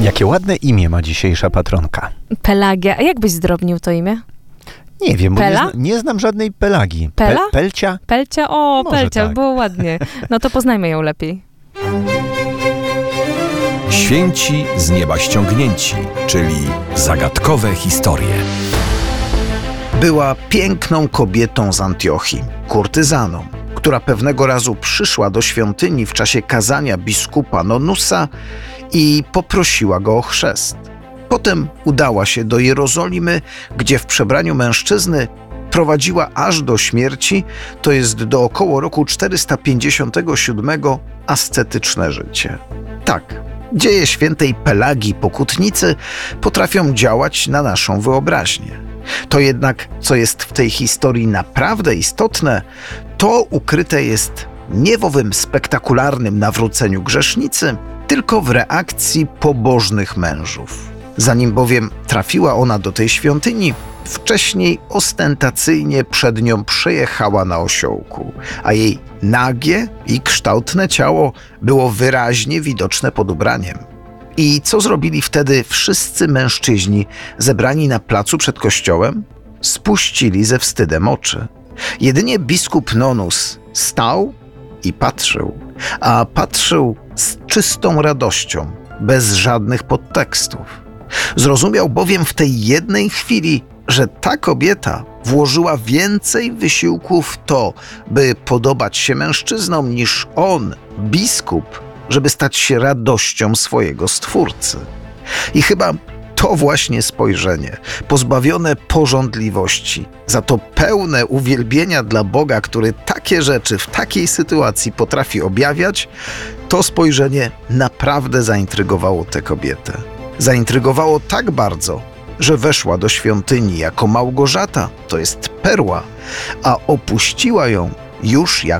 Jakie ładne imię ma dzisiejsza patronka. Pelagia. A jak byś zdrobnił to imię? Nie wiem, bo Pela? nie znam żadnej Pelagi. Pela? Pelcia? Pelcia? O, Może Pelcia, tak. było ładnie. No to poznajmy ją lepiej. Święci z nieba ściągnięci, czyli zagadkowe historie. Była piękną kobietą z Antiochii, kurtyzaną, która pewnego razu przyszła do świątyni w czasie kazania biskupa Nonusa i poprosiła go o chrzest. Potem udała się do Jerozolimy, gdzie w przebraniu mężczyzny prowadziła aż do śmierci, to jest do około roku 457, ascetyczne życie. Tak, dzieje świętej Pelagii Pokutnicy potrafią działać na naszą wyobraźnię. To jednak, co jest w tej historii naprawdę istotne, to ukryte jest nie w owym spektakularnym nawróceniu grzesznicy, tylko w reakcji pobożnych mężów. Zanim bowiem trafiła ona do tej świątyni, wcześniej ostentacyjnie przed nią przejechała na osiołku, a jej nagie i kształtne ciało było wyraźnie widoczne pod ubraniem. I co zrobili wtedy wszyscy mężczyźni zebrani na placu przed kościołem? Spuścili ze wstydem oczy. Jedynie biskup Nonus stał i patrzył, a patrzył z czystą radością, bez żadnych podtekstów. Zrozumiał bowiem w tej jednej chwili, że ta kobieta włożyła więcej wysiłku w to, by podobać się mężczyznom, niż on, biskup, żeby stać się radością swojego Stwórcy. I chyba to właśnie spojrzenie, pozbawione pożądliwości, za to pełne uwielbienia dla Boga, który takie rzeczy w takiej sytuacji potrafi objawiać, to spojrzenie naprawdę zaintrygowało tę kobietę. Zaintrygowało tak bardzo, że weszła do świątyni jako Małgorzata, to jest perła, a opuściła ją już jako